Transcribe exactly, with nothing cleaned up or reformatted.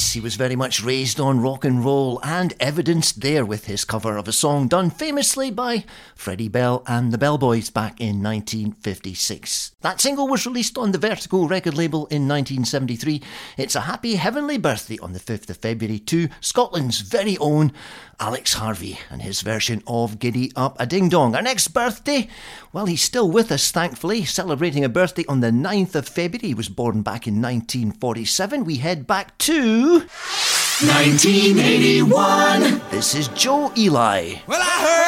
Yes, he was very much raised on rock and roll, and evidenced there with his cover of a song done famously by Freddie Bell and the Bellboys back in nineteen fifty-six. That single was released on the Vertigo record label in nineteen seventy-three. It's a happy heavenly birthday on the fifth of February to Scotland's very own Alex Harvey and his version of Giddy Up a Ding Dong. Our next birthday, well, he's still with us, thankfully, celebrating a birthday on the ninth of February. He was born back in nineteen forty-seven. We head back to nineteen eighty-one. This is Joe Ely. Well, I heard